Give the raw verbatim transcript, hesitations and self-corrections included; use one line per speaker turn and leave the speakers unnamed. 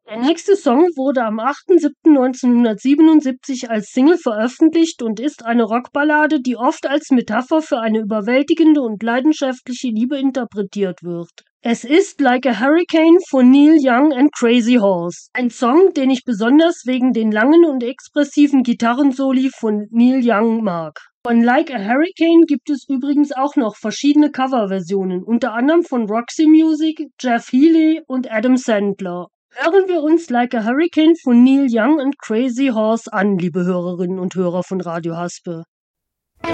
Der nächste Song wurde am achter siebter neunzehnhundertsiebenundsiebzig als Single veröffentlicht und ist eine Rockballade, die oft als Metapher für eine überwältigende und leidenschaftliche Liebe interpretiert wird. Es ist Like a Hurricane von Neil Young and Crazy Horse, ein Song, den ich besonders wegen den langen und expressiven Gitarrensoli von Neil Young mag. Von Like a Hurricane gibt es übrigens auch noch verschiedene Coverversionen, unter anderem von Roxy Music, Jeff Healey und Adam Sandler. Hören wir uns Like a Hurricane von Neil Young and Crazy Horse an, liebe Hörerinnen und Hörer von Radio Haspe.